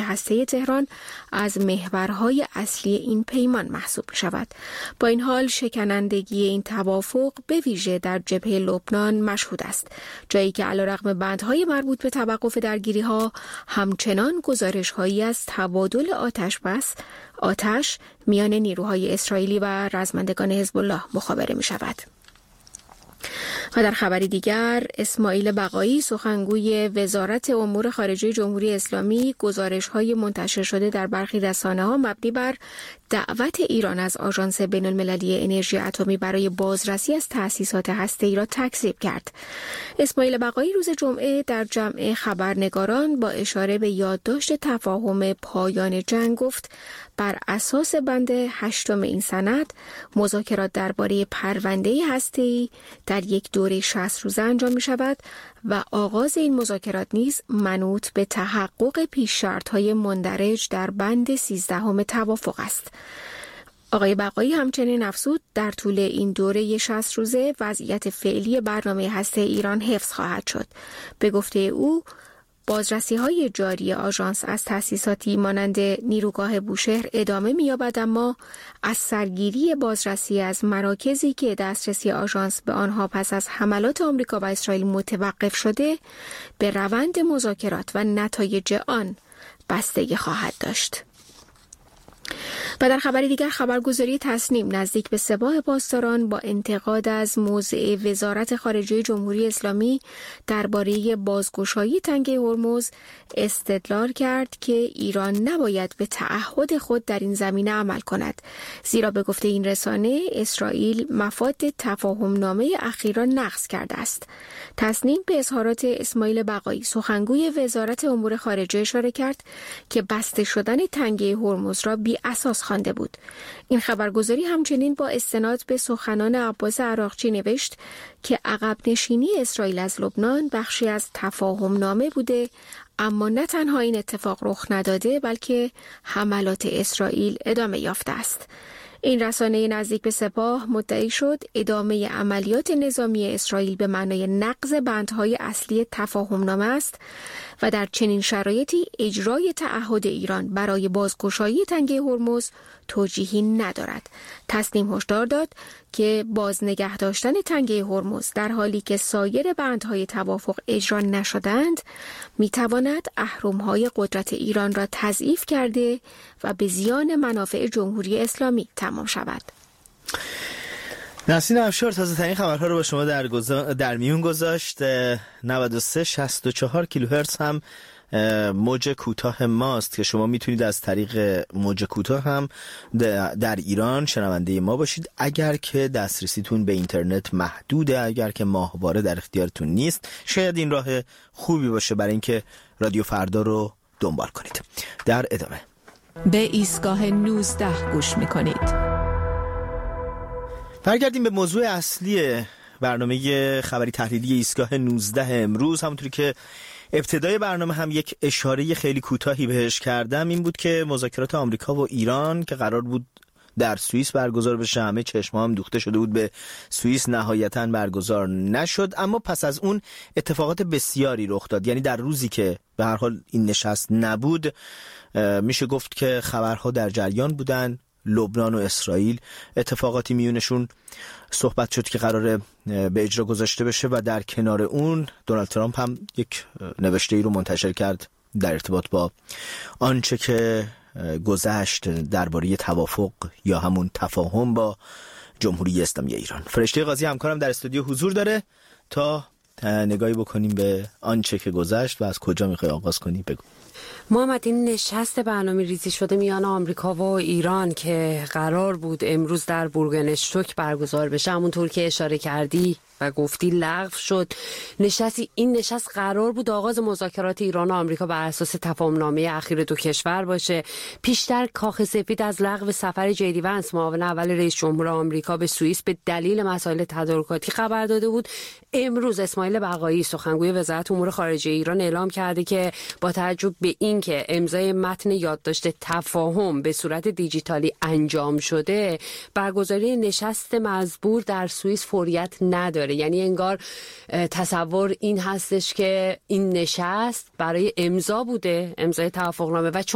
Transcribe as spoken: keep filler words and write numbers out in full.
هسته‌ای تهران از محورهای اصلی این پیمان محسوب می‌شود. با این حال شکنندگی این توافق به ویژه در جبهه لبنان مشهود است، جایی که علیرغم بندهای مربوط به توقف درگیری‌ها همچنان گزارش‌هایی از تبادل آتش بس آتش میان نیروهای اسرائیلی و رزمندگان حزب الله مخابره می‌شود. و در خبری دیگر، اسماعیل بقایی سخنگوی وزارت امور خارجه جمهوری اسلامی گزارش‌های منتشر شده در برخی رسانه‌ها مبنی بر دعوت ایران از آژانس بین‌المللی انرژی اتمی برای بازرسی از تأسیسات هسته‌ای را تکذیب کرد. اسماعیل بقایی روز جمعه در جمع خبرنگاران با اشاره به یادداشت تفاهم پایان جنگ گفت بر اساس بند هشتم این سند مذاکرات درباره پرونده هسته‌ای در یک دوره شصت روزه انجام می شود و آغاز این مذاکرات نیز منوط به تحقق پیش شرط‌های مندرج در بند سیزدهم توافق است. آقای بقایی همچنین افزود در طول این دوره شصت روزه وضعیت فعلی برنامه هسته ایران حفظ خواهد شد. به گفته او بازرسی‌های جاری آژانس از تأسیساتی مانند نیروگاه بوشهر ادامه می‌یابد، اما از سرگیری بازرسی از مراکزی که دسترسی آژانس به آنها پس از حملات آمریکا و اسرائیل متوقف شده به روند مذاکرات و نتایج آن بستگی خواهد داشت. و در خبری دیگر، خبرگزاری تصنیم نزدیک به سپاه پاسداران با انتقاد از موضع وزارت خارجه جمهوری اسلامی درباره بازگشایی تنگه هرمز استدلال کرد که ایران نباید به تعهد خود در این زمینه عمل کند، زیرا به گفته این رسانه اسرائیل مفاد تفاهم نامه اخیر را نقض کرده است. تصنیم به اظهارات اسماعیل بقایی سخنگوی وزارت امور خارجه اشاره کرد که بسته شدن تنگه هرمز را بی اساس خوانده بود. این خبرگزاری همچنین با استناد به سخنان عباس عراقچی نوشت که عقب نشینی اسرائیل از لبنان بخشی از تفاهم نامه بوده، اما نه تنها این اتفاق رخ نداده بلکه حملات اسرائیل ادامه یافته است. این رسانه نزدیک به سپاه مدعی شد ادامه عملیات نظامی اسرائیل به معنای نقض بندهای اصلی تفاهم نامه است و در چنین شرایطی اجرای تعهد ایران برای بازگشایی تنگه هرمز توجیهی ندارد. تصنیم هشدار داد که باز نگه داشتن تنگه هرمز در حالی که سایر بندهای توافق اجرا نشدند میتواند اهرم‌های قدرت ایران را تضعیف کرده و به زیان منافع جمهوری اسلامی تمام شود. نسرین افشار تازه ترین خبرها رو با شما در, گذا... در میون گذاشت. نود و سه شصت و چهار کیلوهرتز هم موج کوتاه ماست که شما میتونید از طریق موج کوتاه هم در ایران شنونده ما باشید اگر که دسترسیتون به اینترنت محدوده، اگر که ماهواره در اختیارتون نیست. شاید این راه خوبی باشه برای اینکه رادیو فردا رو دنبال کنید. در ادامه به ایستگاه نوزده گوش میکنید. برگردیم به موضوع اصلی برنامه خبری تحلیلی ایستگاه نوزده امروز. همونطوری که ابتدای برنامه هم یک اشاره خیلی کوتاهی بهش کردم، این بود که مذاکرات آمریکا و ایران که قرار بود در سوئیس برگزار بشه، همه چشم‌ها هم دوخته شده بود به سوئیس، نهایتاً برگزار نشد. اما پس از اون اتفاقات بسیاری رخ داد. یعنی در روزی که به هر حال این نشست نبود میشه گفت که خبرها در جریان بودن. لبنان و اسرائیل اتفاقاتی میونشون صحبت شد که قراره به اجرا گذاشته بشه و در کنار اون دونالد ترامپ هم یک نوشته ای رو منتشر کرد در ارتباط با آنچه که گذشت درباره توافق یا همون تفاهم با جمهوری اسلامی ایران. فرشته قاضی همکارم در استودیو حضور داره تا نگاهی بکنیم به آنچه که گذشت و از کجا میخوای آغاز کنی. بگو. محمد، این نشست برنامه ریزی شده میان آمریکا و ایران که قرار بود امروز در بورگنشتوک برگزار بشه، همونطور که اشاره کردی و گفتی لغو شد. نشستی این نشست قرار بود آغاز مذاکرات ایران و آمریکا بر اساس تفاهم‌نامه اخیر دو کشور باشه. پیشتر کاخ سفید از لغو سفر جی ونس معاون اول رئیس جمهور آمریکا به سوئیس به دلیل مسائل تدارکاتی خبر داده بود. امروز اسماعیل بقایی سخنگوی وزارت امور خارجه ایران اعلام کرده که با توجه به اینکه امضای متن یادداشت تفاهم به صورت دیجیتالی انجام شده، برگزاری نشست مزبور در سوئیس فوریت نداره. یعنی انگار تصور این هستش که این نشست برای امضا بوده، امضای توافقنامه، و